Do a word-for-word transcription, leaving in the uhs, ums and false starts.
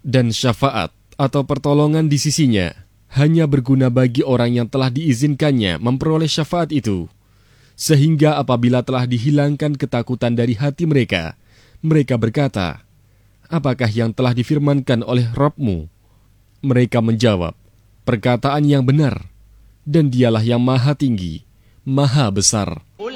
Dan syafaat atau pertolongan di sisinya hanya berguna bagi orang yang telah diizinkannya memperoleh syafaat itu. Sehingga apabila telah dihilangkan ketakutan dari hati mereka, mereka berkata, apakah yang telah difirmankan oleh Rabb-Mu? Mereka menjawab, perkataan yang benar, dan dialah yang maha tinggi, maha besar.